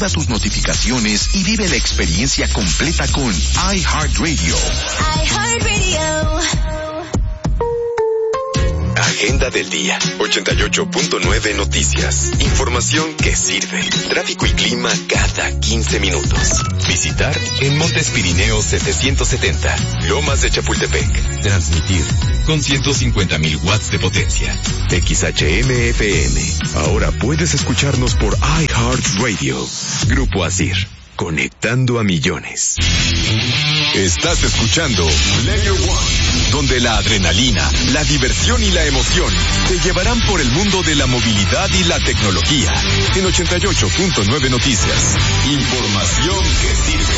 Activa tus notificaciones y vive la experiencia completa con iHeartRadio. Agenda del día. 88.9 Noticias. Información que sirve. Tráfico y clima cada 15 minutos. Visitar en Montes Pirineos 770. Lomas de Chapultepec. Transmitir con 150,000 watts de potencia. XHM-FM. Ahora puedes escucharnos por iHeartRadio. Grupo Asir. Conectando a millones. Estás escuchando Player One, donde la adrenalina, la diversión y la emoción te llevarán por el mundo de la movilidad y la tecnología. En 88.9 Noticias. Información que sirve.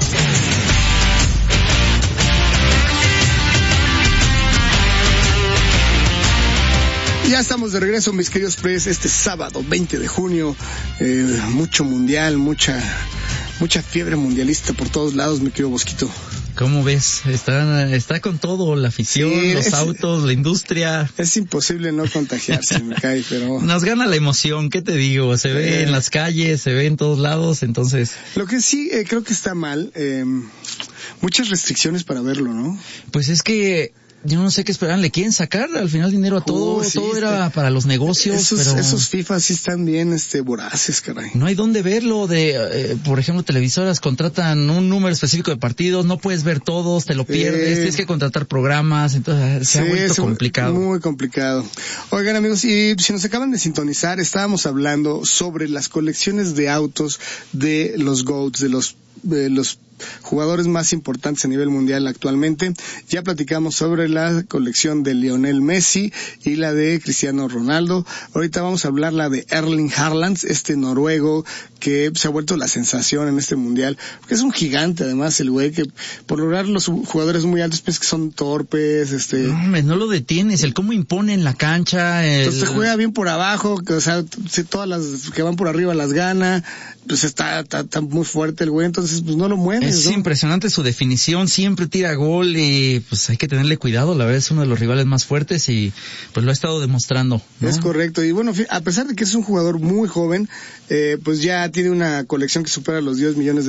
Ya estamos de regreso, mis queridos players, este sábado 20 de junio. Mucho mundial, mucha fiebre mundialista por todos lados, mi querido Bosquito. ¿Cómo ves? Está con todo, la afición, sí, los autos, la industria. Es imposible no contagiarse, me cae, pero... Nos gana la emoción, ¿qué te digo? Se ve en las calles, se ve en todos lados, entonces... Lo que sí creo que está mal, muchas restricciones para verlo, ¿no? Pues es que... Yo no sé qué esperan, le quieren sacar al final dinero a todo, sí, todo era para los negocios, pero... Esos FIFA sí están bien, voraces, caray. No hay dónde verlo, por ejemplo, televisoras contratan un número específico de partidos, no puedes ver todos, te lo pierdes, tienes que contratar programas, entonces se ha vuelto complicado. Muy complicado. Oigan, amigos, y si nos acaban de sintonizar, estábamos hablando sobre las colecciones de autos de los GOATs, de los jugadores más importantes a nivel mundial actualmente. Ya platicamos sobre la colección de Lionel Messi y la de Cristiano Ronaldo. Ahorita vamos a hablar la de Erling Haaland, noruego que se ha vuelto la sensación en este mundial, porque es un gigante además el güey, que por lograr los jugadores muy altos pues que son torpes, No lo detienes, el cómo impone en la cancha, Entonces juega bien por abajo, todas las que van por arriba las gana, pues está muy fuerte el güey, entonces pues no lo mueves. Es impresionante su definición, siempre tira gol y pues hay que tenerle cuidado, la verdad es uno de los rivales más fuertes y pues lo ha estado demostrando, ¿no? Es correcto, y bueno, a pesar de que es un jugador muy joven, pues ya tiene una colección que supera los $10 millones,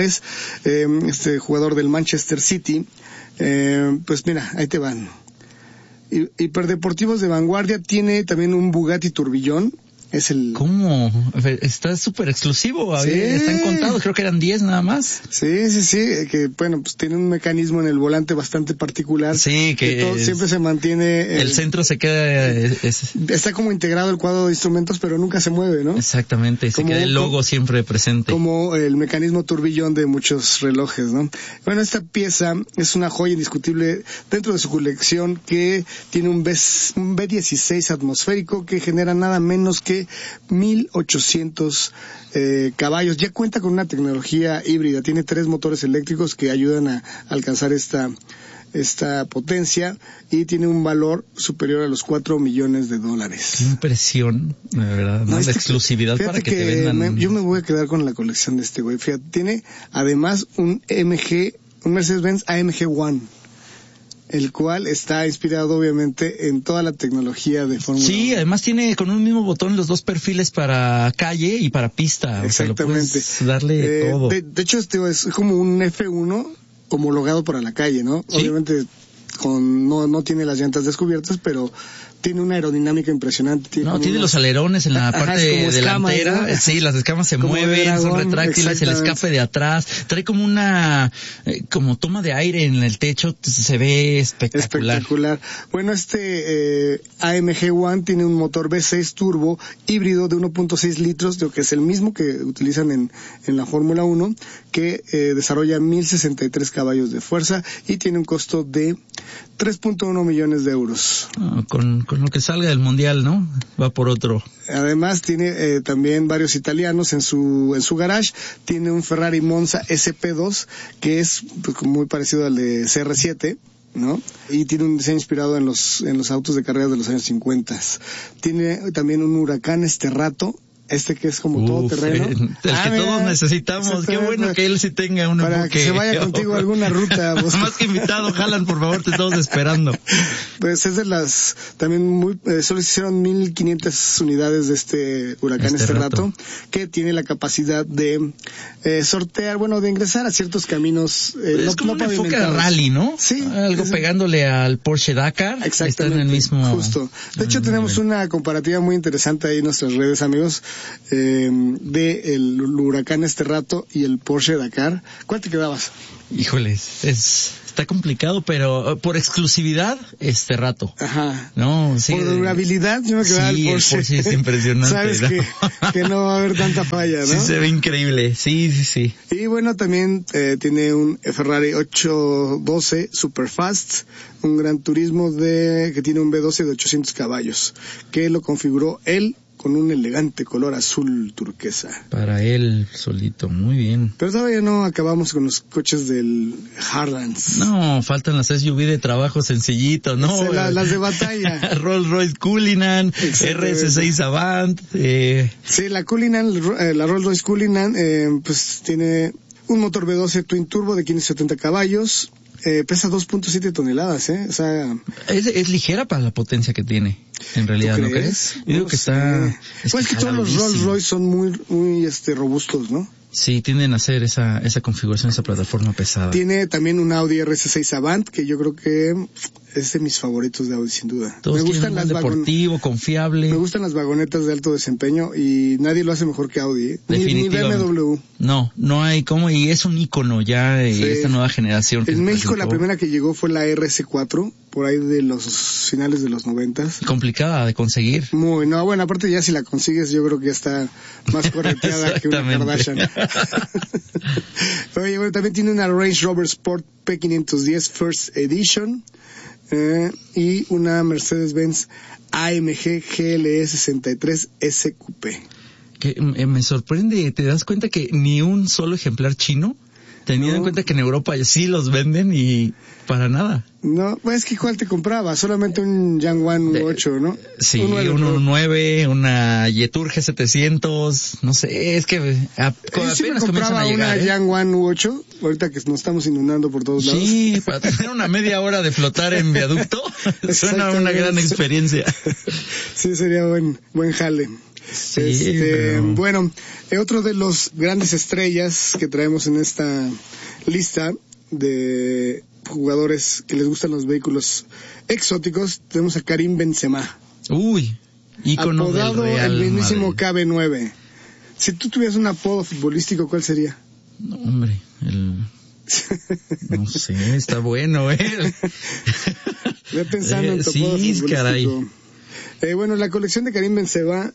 este jugador del Manchester City, pues mira, ahí te van. Hiperdeportivos de vanguardia, tiene también un Bugatti Tourbillon. ¿Cómo? Está súper exclusivo, sí. Están contados, creo que eran 10 nada más. Sí, que bueno, pues tiene un mecanismo en el volante bastante particular. Sí, que siempre se mantiene... El centro se queda... Está como integrado el cuadro de instrumentos, pero nunca se mueve, ¿no? Exactamente, se queda el logo siempre presente. Como el mecanismo turbillón de muchos relojes, ¿no? Bueno, esta pieza es una joya indiscutible dentro de su colección, que tiene un B16 atmosférico que genera nada menos que 1,800 caballos. Ya cuenta con una tecnología híbrida, tiene 3 motores eléctricos que ayudan a alcanzar esta potencia, y tiene un valor superior a los $4 millones. Qué impresión, la verdad, ¿no? La exclusividad para que te vendan. Yo me voy a quedar con la colección de este güey. Fíjate, tiene además un Mercedes-Benz AMG One, el cual está inspirado obviamente en toda la tecnología de Fórmula 1. Sí, además tiene con un mismo botón los 2 perfiles para calle y para pista. Exactamente. O sea, darle todo. De hecho, es como un F1 homologado para la calle, ¿no? ¿Sí? Obviamente no tiene las llantas descubiertas, pero tiene una aerodinámica impresionante. Tiene los alerones en la parte delantera, escamas, ¿no? Sí, las escamas se mueven, son retráctiles, el escape de atrás, trae como una como toma de aire en el techo, se ve espectacular. Bueno, AMG One tiene un motor V6 turbo híbrido de 1.6 litros, que es el mismo que utilizan en la Fórmula 1, que desarrolla 1,063 caballos de fuerza y tiene un costo de 3.1 millones de euros. Con lo que salga del mundial, ¿no? Va por otro. Además tiene también varios italianos en su garage. Tiene un Ferrari Monza SP2 que es pues, muy parecido al de CR7, ¿no? Y tiene un diseño inspirado en los autos de carreras de los años 50. Tiene también un Huracán Sterrato que es como todo terreno. El que todos necesitamos. Qué bueno que él sí tenga uno. Para que se vaya contigo a alguna ruta. Más que invitado, jalan, por favor, te estamos esperando. Pues es de las, también solo se hicieron 1,500 unidades de este huracán este rato, que tiene la capacidad de sortear, de ingresar a ciertos caminos es como un enfoque de rally, ¿no? Sí. Algo pegándole al Porsche Dakar. Exactamente. Está en el mismo. Justo. De hecho, tenemos una comparativa muy interesante ahí en nuestras redes, amigos, de el huracán este rato y el Porsche Dakar. ¿Cuál te quedabas? Híjoles, está complicado, pero por exclusividad, este rato. Ajá. No, sí. Por durabilidad, yo me quedaba el Porsche. El Porsche es impresionante. Sabes, ¿no? que no va a haber tanta falla, ¿no? Sí, se ve increíble. Sí. Y también tiene un Ferrari 812 Superfast, un Gran Turismo que tiene un V12 de 800 caballos, que lo configuró él con un elegante color azul turquesa. Para él solito, muy bien. Pero todavía no acabamos con los coches del Heartlands. No, faltan las SUV de trabajo sencillitos, ¿no? Las de batalla. Rolls Royce Cullinan, RS6 Avant. Sí, la Cullinan, la Rolls Royce Cullinan, pues tiene un motor V12 Twin Turbo de 570 caballos. Pesa 2.7 toneladas, o sea... Es ligera para la potencia que tiene, en realidad, ¿no crees? Yo digo que está... Pues que todos los Rolls Royce son muy robustos, ¿no? Sí, tienden a hacer esa configuración, esa plataforma pesada. Tiene también un Audi RS6 Avant, que yo creo que es de mis favoritos de Audi, sin duda. Todos me gustan las deportivo, confiable. Me gustan las vagonetas de alto desempeño y nadie lo hace mejor que Audi, ¿eh? Definitivamente. Ni BMW. No hay como, y es un ícono ya de esta nueva generación. En México la primera que llegó fue la RS4, por ahí de los finales de los 90. Complicada de conseguir. Aparte ya si la consigues yo creo que ya está más correteada que una Kardashian. Oye, también tiene una Range Rover Sport P510 First Edition y una Mercedes-Benz AMG GLE 63 SQP. Que me sorprende, ¿te das cuenta que ni un solo ejemplar chino? Teniendo en cuenta que en Europa sí los venden y para nada. No, es que ¿cuál te compraba? Solamente un Yangwang 8, ¿no? Sí, un 9, una Yetur G700, no sé, es que yo sí me compraba una Yangwang 8, ahorita que nos estamos inundando por todos lados. Sí, para tener una media hora de flotar en viaducto, suena una gran experiencia. Sí, sería buen jale. Sí, otro de los grandes estrellas que traemos en esta lista de jugadores que les gustan los vehículos exóticos, tenemos a Karim Benzema. Uy, ícono apodado del Real el mismísimo Madrid. KB9. Si tú tuvieras un apodo futbolístico, ¿cuál sería? No, hombre, no sé, está bueno, Ve pensando en tu apodo futbolístico. Caray. La colección de Karim Benzema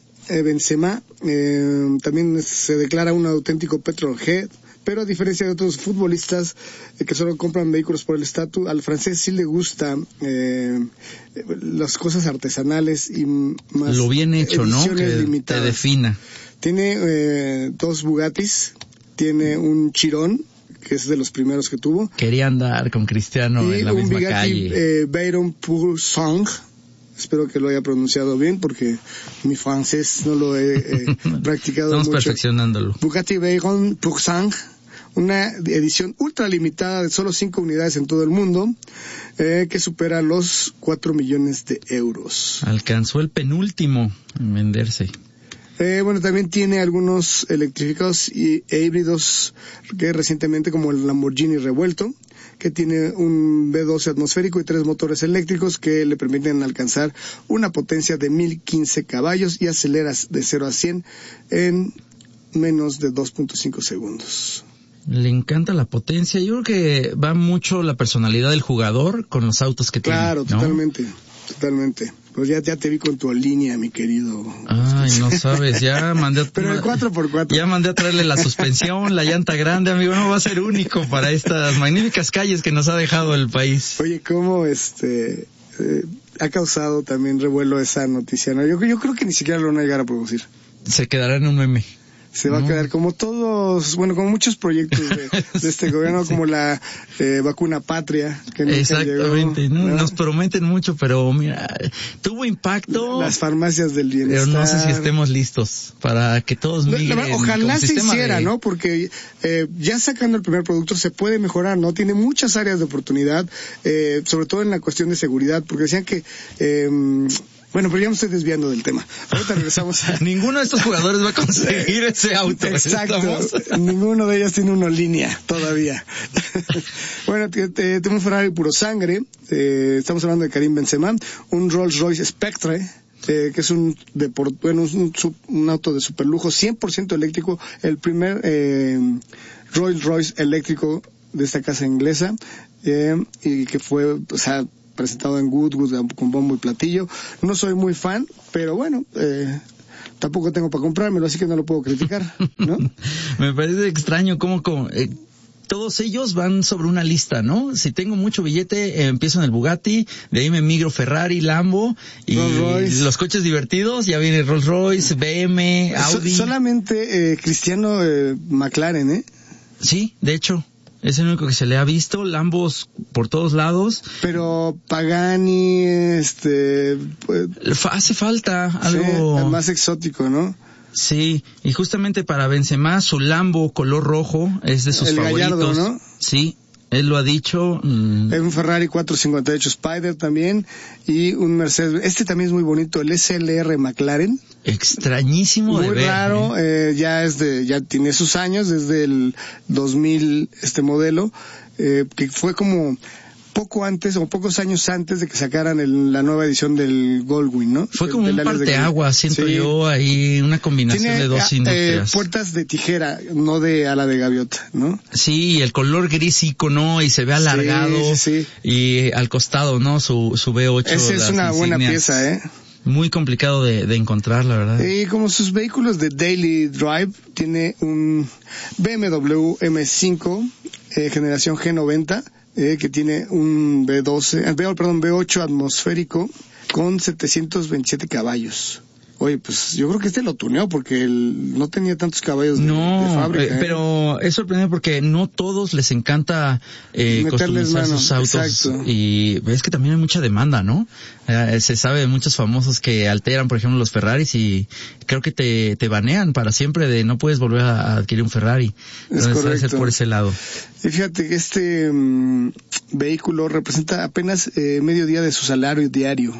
también se declara un auténtico petrolhead, pero a diferencia de otros futbolistas que solo compran vehículos por el estatus, al francés sí le gusta las cosas artesanales y más lo bien hecho, ¿no? Que limitadas. Te defina. Tiene 2 Bugattis, tiene un Chiron, que es de los primeros que tuvo. Quería andar con Cristiano en la misma calle. Y un Bugatti Veyron Pur Sang. Espero que lo haya pronunciado bien porque mi francés no lo he practicado Estamos mucho. Perfeccionándolo. Bugatti Veyron Pur Sang, una edición ultra limitada de solo 5 unidades en todo el mundo, que supera los 4 millones de euros. Alcanzó el penúltimo en venderse. También tiene algunos electrificados e híbridos que recientemente, como el Lamborghini Revuelto, que tiene un V12 atmosférico y 3 motores eléctricos que le permiten alcanzar una potencia de 1015 caballos y aceleras de 0 a 100 en menos de 2.5 segundos. Le encanta la potencia. Yo creo que va mucho la personalidad del jugador con los autos que tiene. Claro, totalmente. Pues ya te vi con tu línea, mi querido. Ay, no sabes, ya mandé Pero el 4x4. Ya mandé a traerle la suspensión, la llanta grande, amigo, no va a ser único para estas magníficas calles que nos ha dejado el país. Oye, ¿cómo ha causado también revuelo esa noticia? ¿No? Yo creo que ni siquiera lo van a llegar a producir. Se quedará en un meme. Se va a quedar como todos, bueno, como muchos proyectos de este gobierno, como la vacuna patria, que nunca exactamente, llegó, ¿no? Nos prometen mucho, pero mira, tuvo impacto. Las farmacias del bienestar. Pero no sé si estemos listos para que todos migren. Ojalá se hiciera, ¿no? Porque ya sacando el primer producto se puede mejorar, ¿no? Tiene muchas áreas de oportunidad, sobre todo en la cuestión de seguridad, porque decían que... bueno, pero ya me estoy desviando del tema. Ahorita regresamos a... Ninguno de estos jugadores va a conseguir ese auto. Exacto. Ninguno de ellos tiene una línea todavía. Bueno, tengo un Ferrari puro sangre. Estamos hablando de Karim Benzema. Un Rolls Royce Spectre. Que es un auto de superlujo 100% eléctrico. El primer Rolls Royce eléctrico de esta casa inglesa. Y que fue, o sea, presentado en Goodwood con bombo y platillo. No soy muy fan, pero bueno, tampoco tengo para comprármelo, así que no lo puedo criticar, ¿no? Me parece extraño cómo todos ellos van sobre una lista, ¿no? Si tengo mucho billete, empiezo en el Bugatti, de ahí me migro Ferrari, Lambo, y los coches divertidos, ya viene Rolls Royce, BM, Audi. Solamente Cristiano McLaren, ¿eh? Sí, de hecho. Es el único que se le ha visto, Lambos por todos lados. Pero Pagani, pues, hace falta algo... Sí, más exótico, ¿no? Sí, y justamente para Benzema, su Lambo color rojo es de sus favoritos. Gallardo, ¿no? Sí, él lo ha dicho. Un Ferrari 458 Spider también, y un Mercedes, también es muy bonito, el SLR McLaren. Extrañísimo de ver. Muy raro, ya tiene sus años, desde el 2000 este modelo, que fue como poco antes o pocos años antes de que sacaran la nueva edición del Goldwing, ¿no? Fue como un parteaguas, siento yo, ahí una combinación de dos industrias. Puertas de tijera, no de ala de gaviota, ¿no? Sí, el color gris icono y se ve alargado. Sí. Y al costado, ¿no? Su V8. Esa es una buena pieza, Muy complicado de encontrar, la verdad. Y como sus vehículos de daily drive, tiene un BMW M5 generación G90, que tiene un V8 atmosférico con 727 caballos. Oye, pues yo creo que lo tuneó porque no tenía tantos caballos de fábrica. Pero es sorprendente porque no todos les encanta customizar sus autos. Exacto. Y es que también hay mucha demanda, ¿no? Se sabe de muchos famosos que alteran, por ejemplo, los Ferraris y creo que te banean para siempre de no puedes volver a adquirir un Ferrari. Entonces debe ser por ese lado. Y fíjate que este vehículo representa apenas medio día de su salario diario.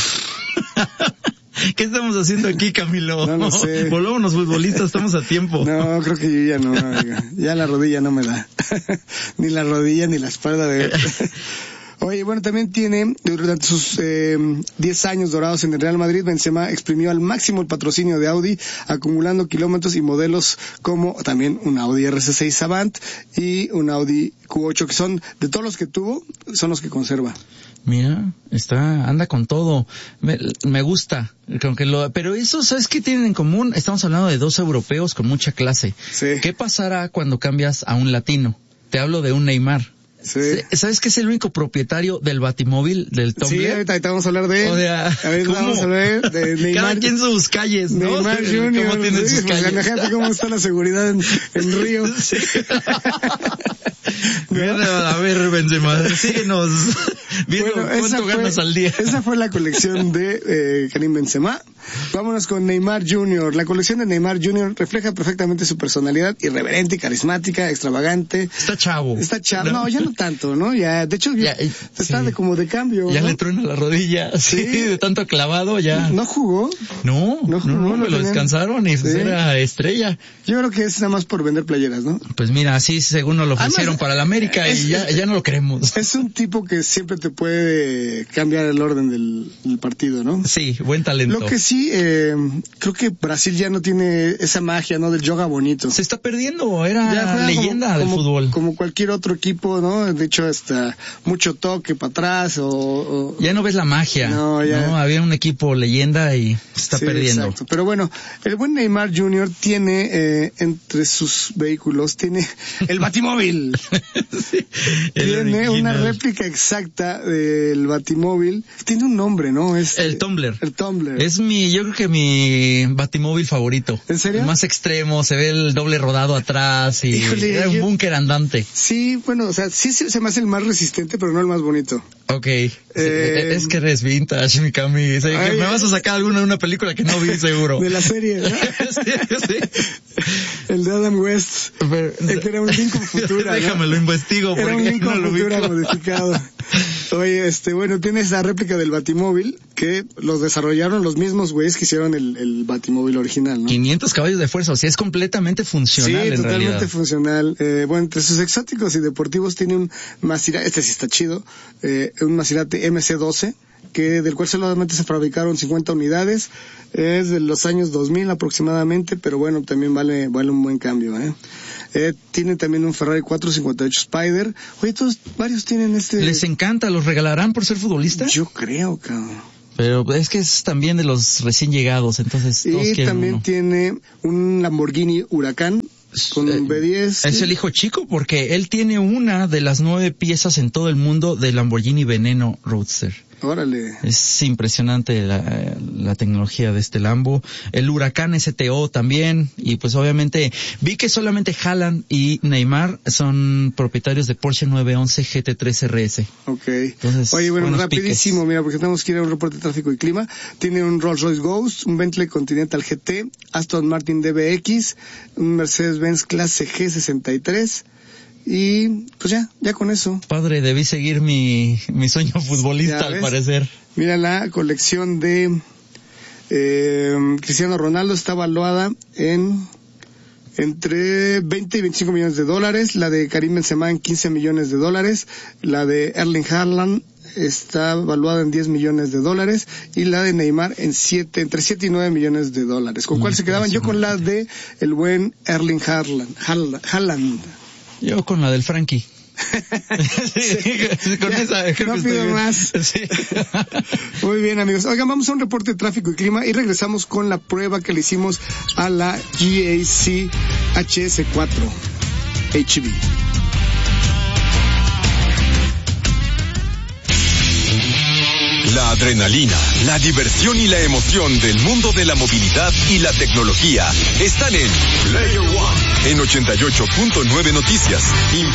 ¿Qué estamos haciendo aquí, Camilo? No sé. Volvámonos futbolistas, estamos a tiempo. No, creo que yo ya no, ya la rodilla no me da. Ni la rodilla ni la espalda de... Oye, bueno, también tiene, durante sus 10 años dorados en el Real Madrid, Benzema exprimió al máximo el patrocinio de Audi, acumulando kilómetros y modelos como también un Audi RC6 Avant y un Audi Q8, que son, de todos los que tuvo, son los que conserva. Mira, anda con todo. Me gusta. Pero eso, ¿sabes qué tienen en común? Estamos hablando de dos europeos con mucha clase. Sí. ¿Qué pasará cuando cambias a un latino? Te hablo de un Neymar. Sí. ¿Sabes que es el único propietario del batimóvil del Tumblr? Sí, ahorita vamos a hablar de él. O sea, vamos a hablar de Neymar. Cada quien sus calles, ¿no? Neymar Junior. ¿Cómo tienen sus calles? Imagínate cómo está la seguridad en Río. Sí. A ver, Benzema, síguenos viendo cuánto ganas al día. Esa fue la colección de Karim Benzema. Vámonos con Neymar Jr. La colección de Neymar Jr. refleja perfectamente su personalidad irreverente, carismática, extravagante. Está chavo. No, ya no tanto, ¿no? Ya, de hecho, está como de cambio. Ya, ¿no? Le truena la rodilla. Sí, de tanto clavado ya. ¿No jugó? No, me lo descansaron y era estrella. Yo creo que es nada más por vender playeras, ¿no? Pues mira, así según nos lo ofrecieron para la América y ya no lo queremos. Es un tipo que siempre te puede cambiar el orden del partido, ¿no? Sí, buen talento. Lo que sí, creo que Brasil ya no tiene esa magia, ¿no? Del yoga bonito. Se está perdiendo, era leyenda del fútbol. Como cualquier otro equipo, ¿no? De hecho, hasta mucho toque para atrás Ya no ves la magia. No, había un equipo leyenda y se está perdiendo. Exacto. Pero bueno, el buen Neymar Jr. tiene, entre sus vehículos, tiene el Batimóvil. Sí, tiene una réplica exacta camioneta del Batimóvil. Tiene un nombre, ¿no? Es el Tumbler. El Tumbler. Es yo creo que mi Batimóvil favorito. ¿En serio? El más extremo, se ve el doble rodado atrás y era un búnker andante. Sí, bueno, o sea, sí se me hace el más resistente, pero no el más bonito. Ok. Es que eres vintage, mi Cami. O sea, que me vas a sacar una película que no vi seguro. De la serie, ¿no? Sí. El de Adam West. Que era un Lincoln Futura. Déjame, lo investigo. Era un Lincoln Futura modificado. Oye, bueno, tiene esa réplica del Batimóvil que los desarrollaron los mismos güeyes que hicieron el Batimóvil original, ¿no? 500 caballos de fuerza, o sea, es completamente funcional, en realidad. Sí, totalmente funcional. Bueno, entre sus exóticos y deportivos tiene un Maserati, este sí está chido, un Maserati MC12, del cual solamente se fabricaron 50 unidades, es de los años 2000 aproximadamente, pero bueno, también vale un buen cambio, tiene también un Ferrari 458 Spider. Oye, varios tienen ¿Les encanta? ¿Los regalarán por ser futbolistas? Yo creo, cabrón. Pero es que es también de los recién llegados, entonces todos quieren también uno. Tiene un Lamborghini Huracán con un B10. Es el hijo chico porque él tiene una de las 9 piezas en todo el mundo de Lamborghini Veneno Roadster. Órale. Es impresionante la tecnología de este Lambo. El Huracán STO también. Y pues obviamente vi que solamente Haaland y Neymar son propietarios de Porsche 911 GT3 RS. Ok. Entonces, oye, bueno, rapidísimo, mira, porque tenemos que ir a un reporte de tráfico y clima. Tiene un Rolls Royce Ghost, un Bentley Continental GT, Aston Martin DBX, un Mercedes-Benz Clase G63. Y pues ya con eso. Padre, debí seguir mi sueño futbolista al parecer. Mira, la colección de Cristiano Ronaldo está valuada entre 20 y 25 millones de dólares, la de Karim Benzema en 15 millones de dólares, la de Erling Haaland está valuada en 10 millones de dólares y la de Neymar entre 7 y 9 millones de dólares. ¿Con cuál se quedaban? Yo con la de el buen Erling Haaland. Yo con la del Frankie. Sí. Con esa, no pido más. Sí. Muy bien, amigos. Oigan, vamos a un reporte de tráfico y clima y regresamos con la prueba que le hicimos a la GAC HS4 HB. La adrenalina, la diversión y la emoción del mundo de la movilidad y la tecnología están en Player One, en 88.9 Noticias.